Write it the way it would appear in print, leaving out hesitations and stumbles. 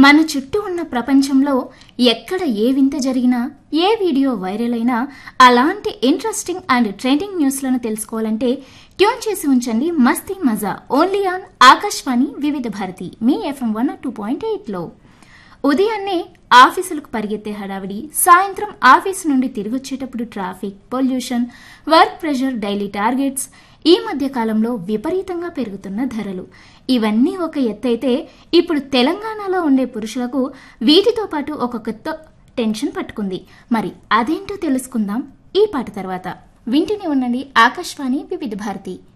మన చుట్టూ ఉన్న ప్రపంచంలో ఎక్కడ ఏ వింత జరిగినా, ఏ వీడియో వైరల్ అయినా అలాంటి ఇంట్రెస్టింగ్ అండ్ ట్రెండింగ్ న్యూస్లను తెలుసుకోవాలంటే ట్యూన్ చేసి ఉంచండి మస్తీ మజా ఓన్లీ ఆన్ ఆకాశవాణి వివిధ భారతి మీ FM 102.8లో. ఉదయాన్నే ఆఫీసులకు పరిగెత్తే హడావిడి, సాయంత్రం ఆఫీసు నుండి తిరిగొచ్చేటప్పుడు traffic, pollution, work pressure, daily targets, ఈ మధ్య కాలంలో విపరీతంగా పెరుగుతున్న ధరలు, ఇవన్నీ ఒక ఎత్తైతే ఇప్పుడు తెలంగాణలో ఉండే పురుషులకు వీటితో పాటు ఒక కొత్త టెన్షన్ పట్టుకుంది. మరి అదేంటో తెలుసుకుందాం ఈ పాట తర్వాత. వింటూనే ఉండండి ఆకాశవాణి వివిధ భారతి.